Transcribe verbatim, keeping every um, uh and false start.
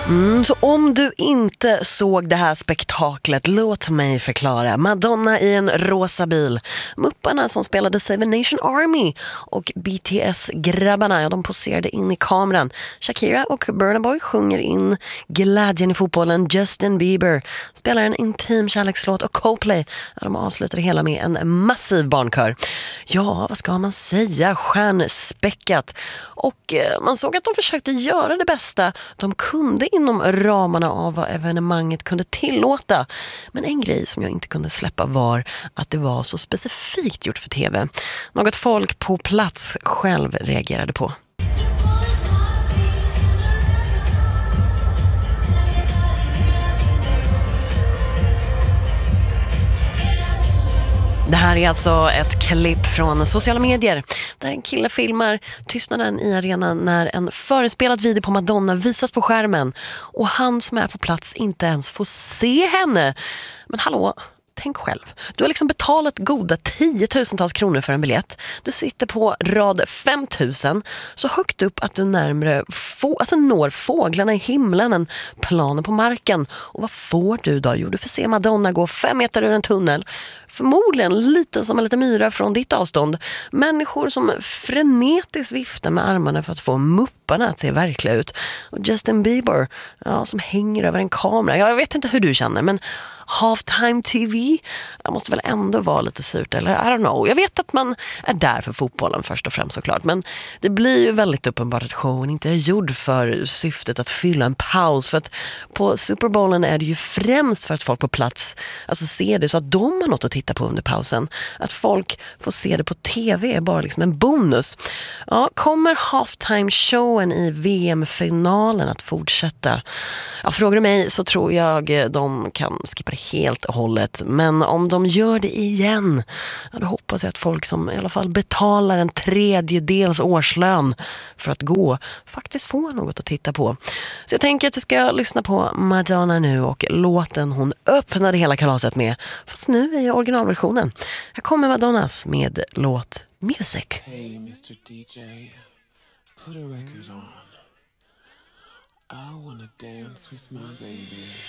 Mm, så om du inte såg det här spektaklet, låt mig förklara. Madonna i en rosa bil, Mupparna som spelade Seven Nation Army och B T S-grabbarna, ja, de poserade in i kameran. Shakira och Burna Boy sjunger in glädjen i fotbollen. Justin Bieber spelar en intim kärlekslåt och Coldplay, ja, de avslutar det hela med en massiv barnkör. Ja, vad ska man säga? Stjärnspäckat. Och eh, man såg att de försökte göra det bästa de kunde inom ramarna av vad evenemanget kunde tillåta. Men en grej som jag inte kunde släppa var att det var så specifikt gjort för tv. Något folk på plats själv reagerade på. Det här är alltså ett klipp från sociala medier där en kille filmar tystnaden i arenan när en förinspelad video på Madonna visas på skärmen och han som är på plats inte ens får se henne. Men hallå, tänk själv. Du har liksom betalat goda tiotusentals kronor för en biljett. Du sitter på rad fem tusen så högt upp att du närmare få, alltså når fåglarna i himlen än planen på marken. Och vad får du då? Jo, du får se Madonna gå fem meter ur en tunnel. Förmodligen lite som en liten myra från ditt avstånd. Människor som frenetiskt viftar med armarna för att få Mupparna att se verkliga ut. Och Justin Bieber, ja, som hänger över en kamera. Ja, jag vet inte hur du känner, men halftime T V, det måste väl ändå vara lite surt, eller I don't know. Jag vet att man är där för fotbollen först och främst såklart, men det blir ju väldigt uppenbart att showen inte är gjord för syftet att fylla en paus, för att på Super Bowlen är det ju främst för att folk på plats alltså ser det så att de har något att titta på under pausen. Att folk får se det på tv är bara liksom en bonus. Ja, kommer halftime-showen i V M-finalen att fortsätta? Ja, frågar du mig så tror jag de kan skippa det helt och hållet. Men om de gör det igen, ja, då hoppas jag att folk som i alla fall betalar en tredjedels årslön för att gå faktiskt får något att titta på. Så jag tänker att vi ska lyssna på Madonna nu och låten hon öppnade hela kalaset med. Fast nu är originalversionen. Här kommer Madonnas med låt Music. Hey mister D J, put a record on. I wanna dance with my baby.